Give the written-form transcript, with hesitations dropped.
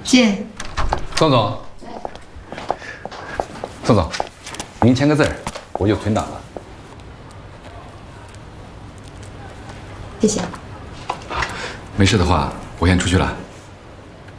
进。 宋总，宋总，您签个字儿，我就存档了。 谢谢。 没事的话，我先出去了。